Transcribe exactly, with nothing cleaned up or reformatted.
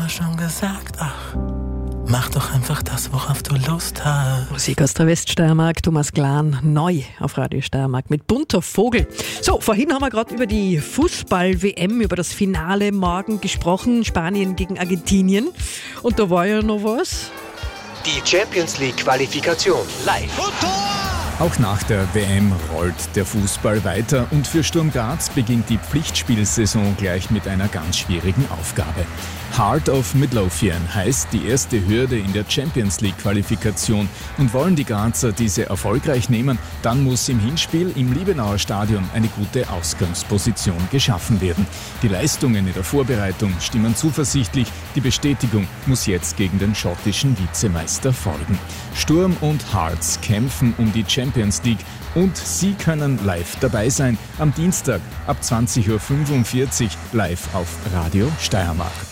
immer schon gesagt, ach, mach doch einfach das, worauf du Lust hast. Musik aus der Weststeiermark, Thomas Glan, neu auf Radio Steiermark mit Bunter Vogel. So, vorhin haben wir gerade über die Fußball-W M, über das Finale morgen gesprochen, Spanien gegen Argentinien. Und da war ja noch was. Die Champions League Qualifikation live. Auch nach der W M rollt der Fußball weiter und für Sturm Graz beginnt die Pflichtspielsaison gleich mit einer ganz schwierigen Aufgabe. Heart of Midlothian heißt die erste Hürde in der Champions League Qualifikation und wollen die Grazer diese erfolgreich nehmen, dann muss im Hinspiel im Liebenauer Stadion eine gute Ausgangsposition geschaffen werden. Die Leistungen in der Vorbereitung stimmen zuversichtlich, die Bestätigung muss jetzt gegen den schottischen Vizemeister folgen. Sturm und Hearts kämpfen um die Champions League und Sie können live dabei sein am Dienstag ab zwanzig Uhr fünfundvierzig live auf Radio Steiermark.